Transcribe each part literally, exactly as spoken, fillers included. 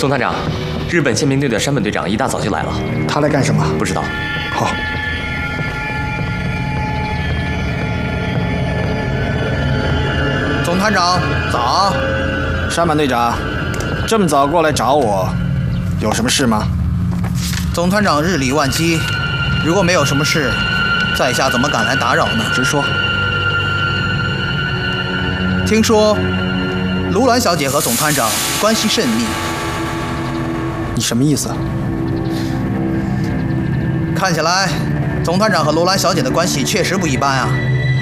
宋探长，日本宪兵队的山本队长一大早就来了。 他来干什么？ 不知道。 好。 总探长，早。 山本队长，这么早过来找我，有什么事吗？ 总探长日理万机，如果没有什么事，在下怎么敢来打扰呢？ 直说。 听说卢兰小姐和总探长关系甚密。 你什么意思？ 看起来，总探长和卢兰小姐的关系确实不一般啊。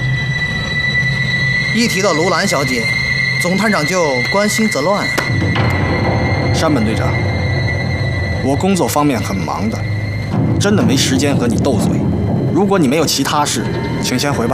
一提到卢兰小姐，总探长就关心则乱。 山本队长，我工作方面很忙的，真的没时间和你斗嘴。如果你没有其他事，请先回吧。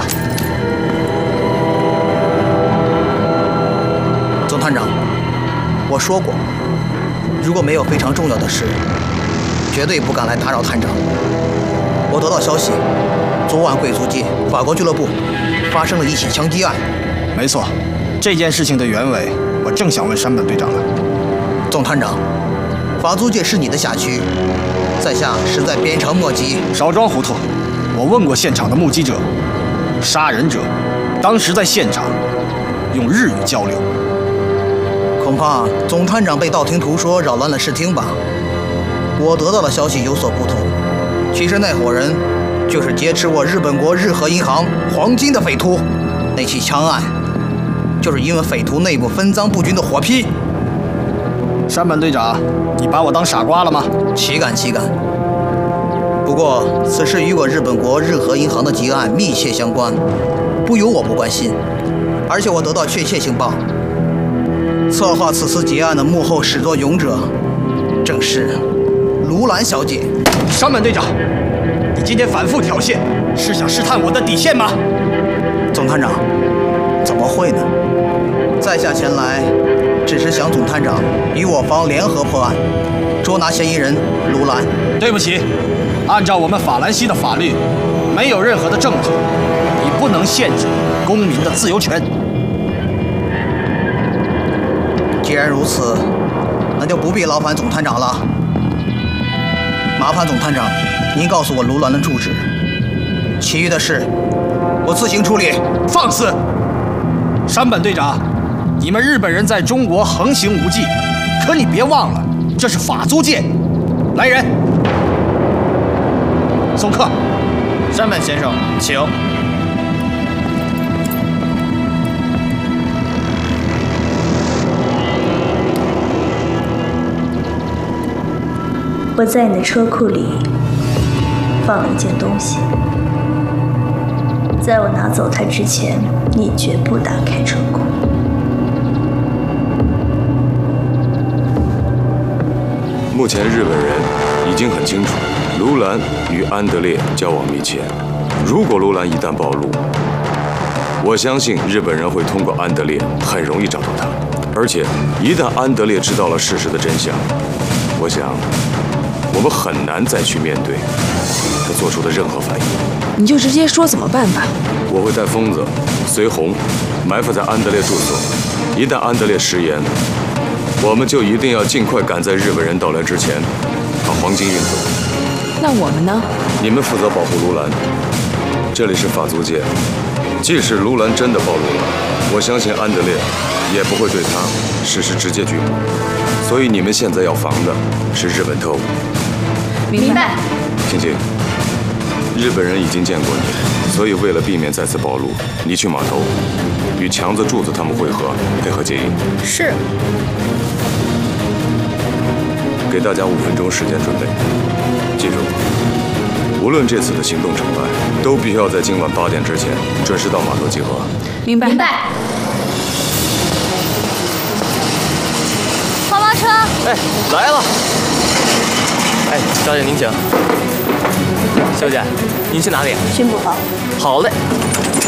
总探长，我说过，如果没有非常重要的事，绝对不敢来打扰探长。我得到消息，昨晚贵族界法国俱乐部发生了一起枪击案。 没错，这件事情的原委，我正想问山本队长呢。 总探长，法租界是你的辖区，在下实在鞭长莫及。 少装糊涂！我问过现场的目击者，杀人者当时在现场用日语交流。 恐怕总探长被道听途说扰乱了视听吧。我得到的消息有所不同，其实那伙人就是劫持我日本国日和银行黄金的匪徒。那起枪案就是因为匪徒内部分赃不均的火拼。 山本队长，你把我当傻瓜了吗？ 岂敢岂敢！不过此事与我日本国日和银行的劫案密切相关，不由我不关心。而且我得到确切情报，策划此次劫案的幕后始作俑者，正是卢兰小姐。 山本队长，你今天反复挑衅，是想试探我的底线吗？ 总探长，怎么会呢？在下前来，只是想总探长与我方联合破案，捉拿嫌疑人卢兰。 对不起，按照我们法兰西的法律，没有任何的证据，你不能限制公民的自由权。 既然如此，那就不必劳烦总探长了。麻烦总探长，您告诉我卢兰的住址，其余的事我自行处理。 放肆！山本队长，你们日本人在中国横行无忌，可你别忘了，这是法租界。来人，送客。 山本先生，请。 我在你的车库里放了一件东西，在我拿走它之前，你绝不打开车库。 目前日本人已经很清楚，卢兰与安德烈交往密切。如果卢兰一旦暴露，我相信日本人会通过安德烈很容易找到他。而且一旦安德烈知道了事实的真相，我想我们很难再去面对他做出的任何反应。 你就直接说怎么办吧。 我会带疯子随红埋伏在安德烈住所，一旦安德烈食言，我们就一定要尽快赶在日本人到来之前把黄金运走。 那我们呢？ 你们负责保护卢兰。这里是法租界，即使卢兰真的暴露了，我相信安德烈也不会对他实施直接拘捕。所以你们现在要防的是日本特务。 明白。 青青，日本人已经见过你，所以为了避免再次暴露，你去码头与强子、柱子他们会合，配合接应。 是。 给大家五分钟时间准备。记住，无论这次的行动成败，都必须要在今晚八点之前准时到码头集合。 明白。 明白。花花车。 哎，来了。哎，小姐您请。小姐，您去哪里？ 巡捕房。 好嘞。